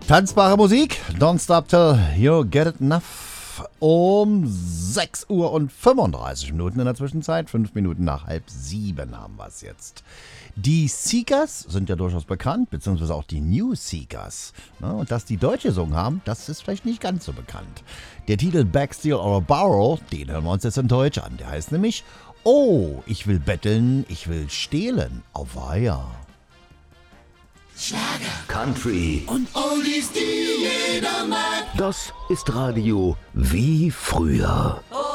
Tanzbare Musik, Don't Stop Till You Get It Enough. Um 6 Uhr und 35 Minuten in der Zwischenzeit, 5 Minuten nach 6:30 haben wir es jetzt. Die Seekers sind ja durchaus bekannt, beziehungsweise auch die New Seekers. Und dass die Deutsche gesungen haben, das ist vielleicht nicht ganz so bekannt. Der Titel Beg, Steal or Borrow, den hören wir uns jetzt in Deutsch an. Der heißt nämlich Oh, ich will betteln, ich will stehlen, auweia. Schlager, Country und Oldies, die jeder mag. Das ist Radio wie früher. Oh,